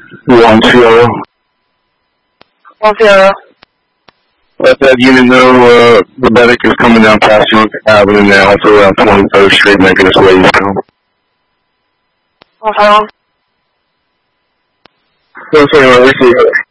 1 Sierra. 1 Sierra. Let that unit know the medic is coming down past York Avenue now. It's around 23rd Street, making its way eastbound. What's wrong? Yes, anyway, we see